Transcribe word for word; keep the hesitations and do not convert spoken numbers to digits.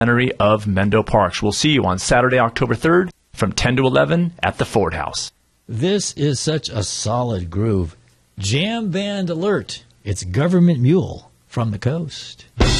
of Mendo Parks. We'll see you on Saturday, October third from ten to eleven at the Ford House. This is such a solid groove. Jam band alert. It's Government Mule from the coast.